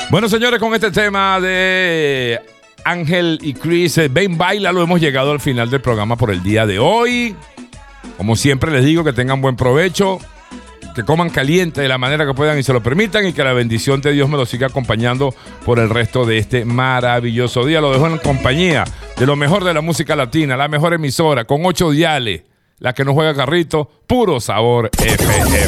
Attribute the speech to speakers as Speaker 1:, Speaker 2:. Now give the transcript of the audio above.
Speaker 1: Bueno, señores, con este tema de Ángel y Chris, Ven Bailalo, hemos llegado al final del programa por el día de hoy. Como siempre les digo, que tengan buen provecho, que coman caliente de la manera que puedan y se lo permitan, y que la bendición de Dios me lo siga acompañando por el resto de este maravilloso día. Lo dejo en compañía de lo mejor de la música latina, la mejor emisora, con 8 diales, la que no juega carrito, Puro Sabor FM.